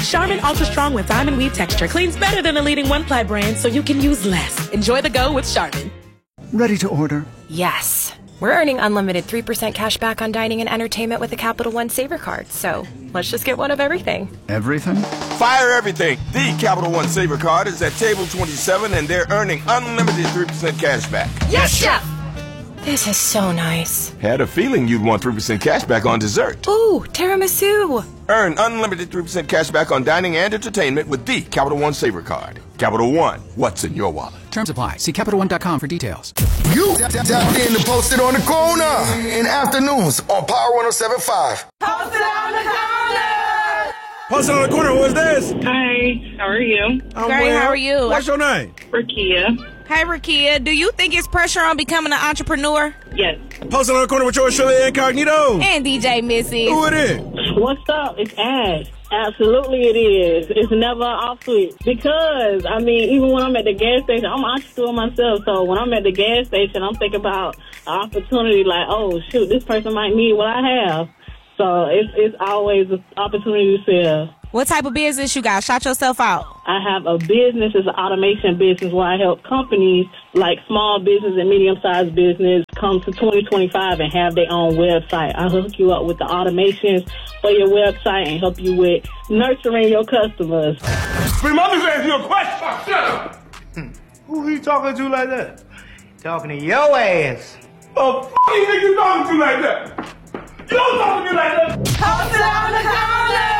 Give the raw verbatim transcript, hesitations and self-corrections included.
Charmin Ultra Strong with diamond weave texture cleans better than the leading one-ply brand, so you can use less. Enjoy the go with Charmin. Ready to order? Yes. We're earning unlimited three percent cash back on dining and entertainment with the Capital One Saver card, so let's just get one of everything. Everything? Fire everything! The Capital One Saver card is at table twenty-seven, and they're earning unlimited three percent cash back. Yes, Chef! This is so nice. Had a feeling you'd want three percent cash back on dessert. Ooh, tiramisu! Earn unlimited three percent cash back on dining and entertainment with the Capital One Saver card. Capital One, what's in your wallet? Terms apply. See Capital One dot com for details. You tapped in to Post It on the Corner in afternoons on Power one oh seven point five. Post It on the Corner! Post It on the Corner, what's this? Hi, how are you? I'm Great, well. how are you? What's your name? Rakia. Hi, Rakia. Do you think it's pressure on becoming an entrepreneur? Yes. Post It on the Corner with yours, Shirley Incognito. And D J Missy. Who it is? What's up? It's Ash. Absolutely it is. It's never off switch. Because, I mean, even when I'm at the gas station, I'm an entrepreneur myself. So when I'm at the gas station, I'm thinking about an opportunity like, oh, shoot, this person might need what I have. So it's it's always an opportunity to sell. What type of business you got? Shout yourself out. I have a business. It's an automation business where I help companies like small business and medium-sized business come to twenty twenty-five and have their own website. I hook you up with the automations for your website and help you with nurturing your customers. Spring Mother's asking you a question. Shut up. Hmm. Who he talking to like that? Talking to your ass. Oh, f*** you think you talking to like that? You don't talk to me like that. Post It on the Corner!